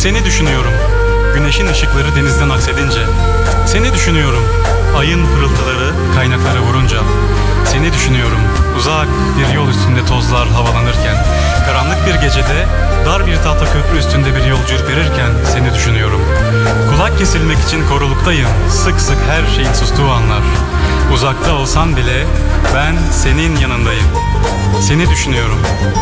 Seni düşünüyorum. Güneşin ışıkları denizden aksedince. Seni düşünüyorum. Ayın pırıltıları kaynaklara vurunca. Seni düşünüyorum. Uzak bir yol üstünde tozlar havalanırken. Karanlık bir gecede dar bir tahta köprü üstünde bir yolcu ürperirken seni düşünüyorum. Kulak kesilmek için koruluktayım. Sık sık her şeyin sustuğu anlar. Uzakta olsan bile ben senin yanındayım. Seni düşünüyorum.